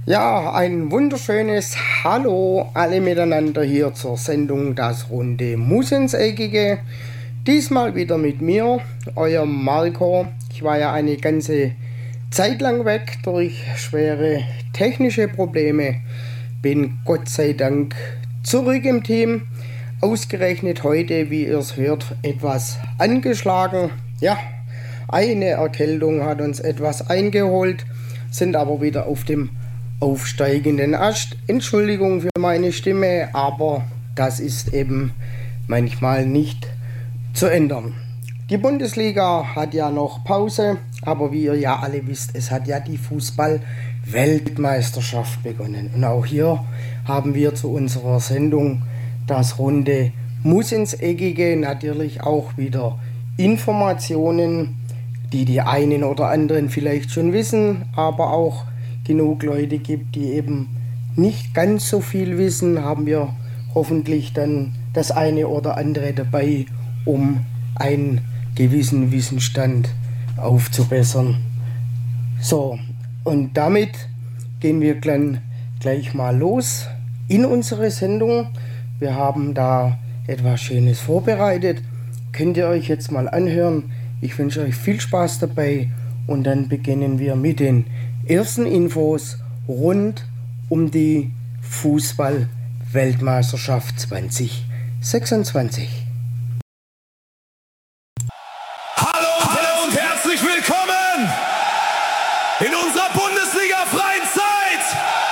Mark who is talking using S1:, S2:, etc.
S1: Ja, ein wunderschönes Hallo alle miteinander hier zur Sendung Das runde Muss ins Eckige. Diesmal wieder mit mir, euer Marco. Ich war ja eine ganze Zeit lang weg durch schwere technische Probleme. Bin Gott sei Dank zurück im Team. Ausgerechnet heute, wie ihr es hört, etwas angeschlagen. Ja, eine Erkältung hat uns etwas eingeholt, sind aber wieder auf dem aufsteigenden Ast. Entschuldigung für meine Stimme, aber das ist eben manchmal nicht zu ändern. Die Bundesliga hat ja noch Pause, aber wie ihr ja alle wisst, es hat ja die Fußball-Weltmeisterschaft begonnen. Und auch hier haben wir zu unserer Sendung Das runde Muss ins Eckige natürlich auch wieder Informationen, die die einen oder anderen vielleicht schon wissen, aber auch genug Leute gibt, die eben nicht ganz so viel wissen, haben wir hoffentlich dann das eine oder andere dabei, um einen gewissen Wissensstand aufzubessern. So, und damit gehen wir gleich mal los in unsere Sendung. Wir haben da etwas Schönes vorbereitet. Könnt ihr euch jetzt mal anhören. Ich wünsche euch viel Spaß dabei und dann beginnen wir mit den ersten Infos rund um die Fußball-Weltmeisterschaft 2026.